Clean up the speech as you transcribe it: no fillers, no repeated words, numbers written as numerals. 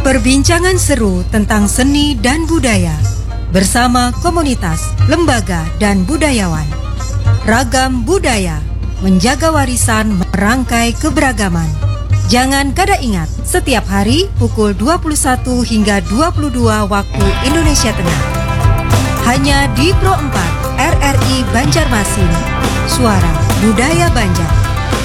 Perbincangan seru tentang seni dan budaya bersama komunitas, lembaga, dan budayawan. Ragam budaya, menjaga warisan, merangkai keberagaman. Jangan kada ingat, setiap hari pukul 21 hingga 22 waktu Indonesia Tengah. Hanya di Pro 4 RRI Banjarmasin, Suara Budaya Banjar.